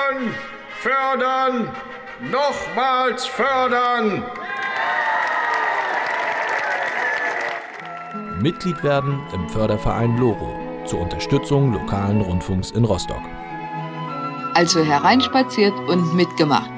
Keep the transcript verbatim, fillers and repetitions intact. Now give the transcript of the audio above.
Fördern, fördern, nochmals fördern! Mitglied werden im Förderverein LoRo zur Unterstützung lokalen Rundfunks in Rostock. Also hereinspaziert und mitgemacht.